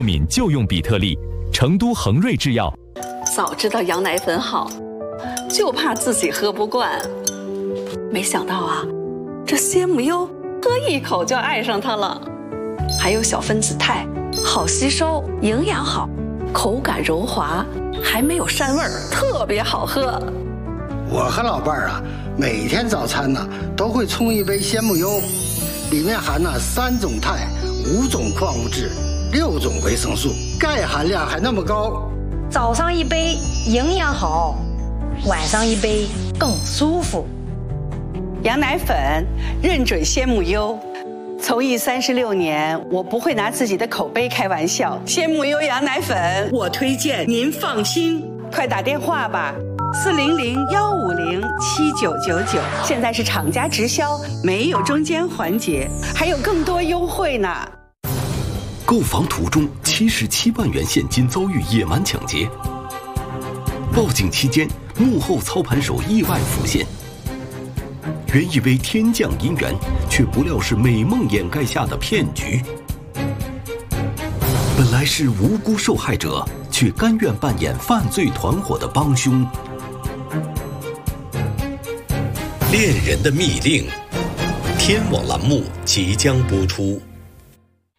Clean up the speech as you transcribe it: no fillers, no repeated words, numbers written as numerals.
敏就用比特丽，成都恒瑞制药。 早知道羊奶粉好，就怕自己喝不惯。没想到啊，这鲜母优喝一口就爱上它了。还有小分子肽，好吸收，营养好，口感柔滑，还没有膻味儿，特别好喝。 我和老伴儿啊，每天早餐呢都会冲一杯鲜母优，里面含了3种肽、5种矿物质、6种维生素，钙含量还那么高。 早上一杯营养好，晚上一杯更舒服。 羊奶粉认准鲜母优，从艺36年，我不会拿自己的口碑开玩笑。鲜母优羊奶粉，我推荐，您放心。快打电话吧，400-150-7999，现在是厂家直销，没有中间环节，还有更多优惠呢。 购房途中77万元现金遭遇野蛮抢劫，报警期间幕后操盘手意外浮现。原以为天降姻缘，却不料是美梦掩盖下的骗局。本来是无辜受害者，却甘愿扮演犯罪团伙的帮凶。 恋人的密令，天网栏目即将播出。